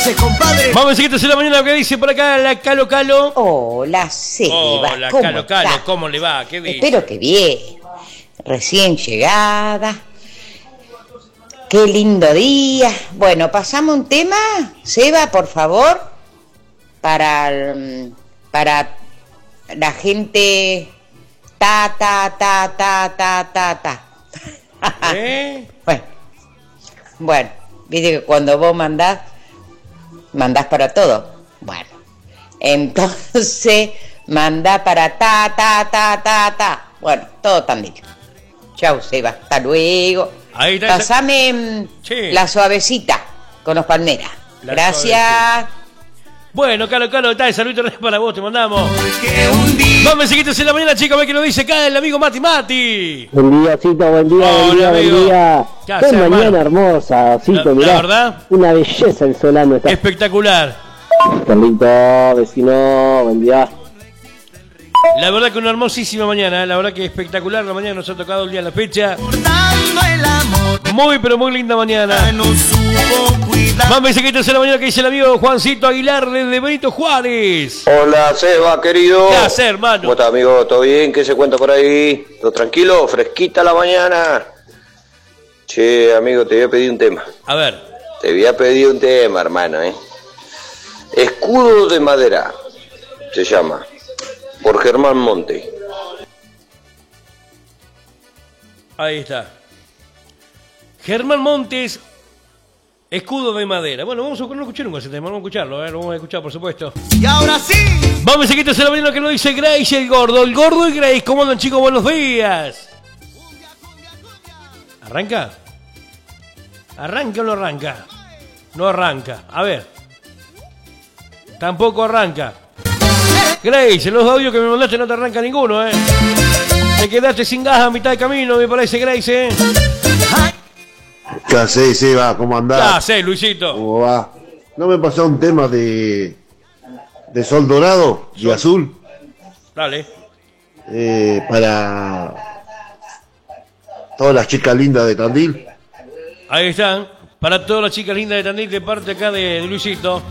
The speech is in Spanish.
dice, compadre? Vamos a ver qué en la mañana que dice por acá la Calo Calo. Hola, Seba. Hola, ¿Cómo Calo Calo, está? ¿cómo le va? ¿Qué dice? Espero que bien. Recién llegada. Qué lindo día. Bueno, pasamos un tema, Seba, por favor, para la gente ta. Bueno, viste que cuando vos mandás para todo. Bueno, entonces mandá para ta. Bueno, todo Tandil. Chau, Seba, hasta luego. Ahí está. Pasame Sí. la suavecita con los palmeras. La Gracias. suavecita. Bueno, Calo Calo, está el saludo para vos, te mandamos. Porque un día... Vamos a seguir en la mañana, chicos, a ver qué nos dice acá el amigo Mati. Buen día, Cito, buen día, Hola, buen amigo. día. ¿Qué haces, Qué mañana hermano? hermosa, Cito, La mirá. verdad. Una belleza el solano está. Espectacular. Carlito, vecino, buen día. La verdad que una hermosísima mañana, la verdad que espectacular la mañana, nos ha tocado el día en la fecha. Cortando el amor, Muy, pero muy linda mañana. no supo cuidar. Vamos a seguir en la mañana que dice el amigo Juancito Aguilar desde Benito Juárez. Hola, Seba, querido. ¿Qué haces, hermano? ¿Cómo estás, amigo? ¿Todo bien? ¿Qué se cuenta por ahí? ¿Todo tranquilo? ¿Fresquita la mañana? Che, amigo, te voy a pedir un tema. A ver. Te voy a pedir un tema, hermano, Escudo de madera, se llama. Por Germán Monte. Ahí está. Germán Montes, Escudo de Madera. Bueno, no escuché nunca ese tema, vamos a escucharlo, lo vamos a escuchar, por supuesto. Y ahora sí. Vamos a seguir en la mañana que nos dice Grace el gordo. El gordo y Grace, ¿cómo andan, chicos? Buenos días. ¿Arranca? ¿Arranca o no arranca? No arranca. A ver. Tampoco arranca. Grace, los audios que me mandaste no te arranca ninguno, Te quedaste sin gas a mitad de camino, me parece, Grace, ¿Qué hacés, Seba? ¿Cómo andás? Ya sé, Luisito. ¿Cómo va? ¿No me pasó un tema de sol dorado y azul? Dale. Para todas las chicas lindas de Tandil. Ahí están. Para todas las chicas lindas de Tandil, de parte acá de Luisito.